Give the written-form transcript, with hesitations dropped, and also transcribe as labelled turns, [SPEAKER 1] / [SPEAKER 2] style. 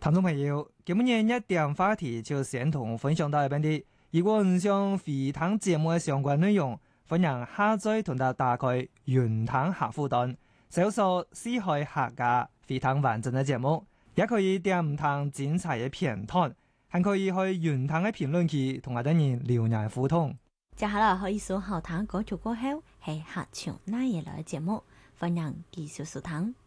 [SPEAKER 1] 聽眾朋友，今日一點話題就先同分享到一邊啲。如果唔想回聽節目嘅相關內容，歡迎下載同埋打開雲聽客戶端，搜索四海客家回聽完整嘅節目，也可以點唔同精彩嘅片段，還可以去雲聽嘅評論區同我哋人留言互動。
[SPEAKER 2] 接下來可以數後聽歌曲過後，係客場那嘢來嘅節目，歡迎繼續收聽。